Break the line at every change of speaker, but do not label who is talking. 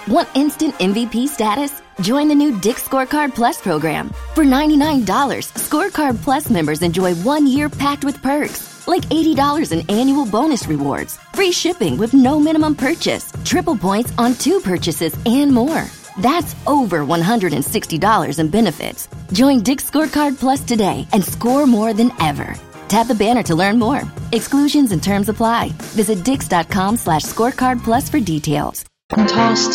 Want instant MVP status? Join the new Dick's Scorecard Plus program. For $99, Scorecard Plus members enjoy 1 year packed with perks, like $80 in annual bonus rewards, free shipping with no minimum purchase, triple points on 2 purchases, and more. That's over $160 in benefits. Join Dick's Scorecard Plus today and score more than ever. Tap the banner to learn more. Exclusions and terms apply. Visit dix.com/scorecard plus for details.
Tossed